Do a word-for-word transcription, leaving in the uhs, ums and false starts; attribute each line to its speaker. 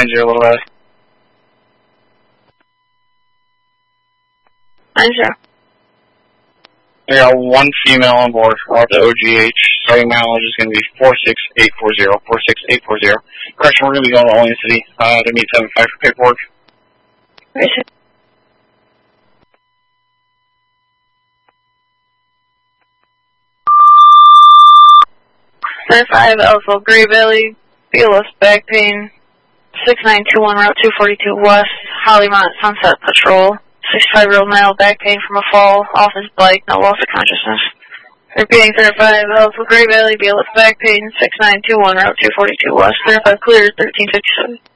Speaker 1: nine zero, Little Valley.
Speaker 2: nine zero.
Speaker 1: We got one female on board off the O G H. Starting mileage is going to be four six eight four zero. four six eight four zero. Correction, we're going to be going to Olean City uh, to meet seven five for paperwork.
Speaker 2: Right, sir. seven five Alpha Gray Valley, B L S back pain, six nine two one Route two forty-two West, Hollymont Sunset Patrol, sixty-five-year-old male back pain from a fall, off his bike, no loss of consciousness. Repeating thirty-five Alpha Gray Valley, B L S back pain, six nine two one Route two forty-two West, thirty-five clear, thirteen fifty-seven.